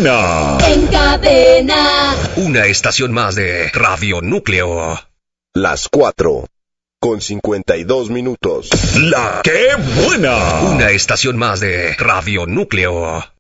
buena! En cadena. Una estación más de Radio Núcleo. Las 4:52. ¡La qué buena! Una estación más de Radio Núcleo.